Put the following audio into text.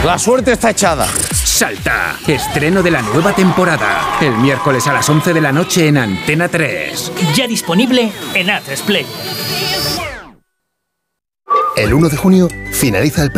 La suerte está echada. Salta, estreno de la nueva temporada. El miércoles a las 11 de la noche en Antena 3. Ya disponible en A3 Player. El 1 de junio finaliza el